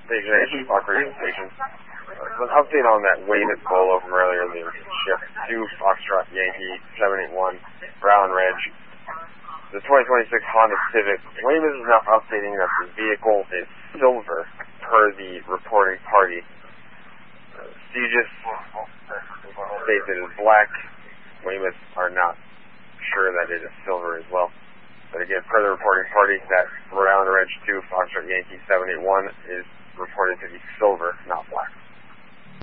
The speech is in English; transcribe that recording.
Station 8, Operation Station. An update on that Weymouth Bolo from earlier in the shift to Foxtrot Yankee 781 Brown Ridge. The 2026 Honda Civic. Weymouth is now updating that the vehicle is silver per the reporting party. Stegis states it is black. Weymouth are not sure that it is silver as well. But again, per the reporting party, that Brown Ridge 2 Foxtrot Yankee 781 is reported to be silver, not black.